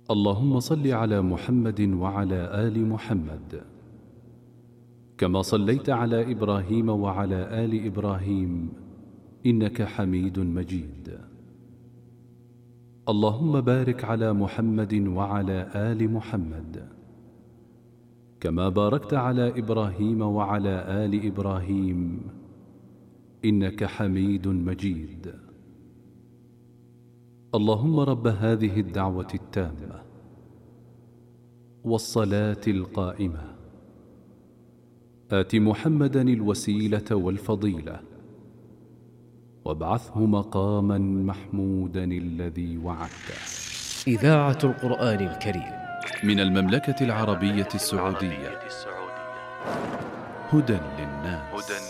اللهم صل على محمد وعلى آل محمد كما صليت على إبراهيم وعلى آل إبراهيم إنك حميد مجيد. اللهم بارك على محمد وعلى آل محمد كما باركت على إبراهيم وعلى آل إبراهيم إنك حميد مجيد. اللهم رب هذه الدعوة التامة والصلاة القائمة آت محمدا الوسيلة والفضيلة وابعثه مقاما محمودا الذي وعدته. إذاعة القرآن الكريم من المملكة العربية السعودية، هدى للناس.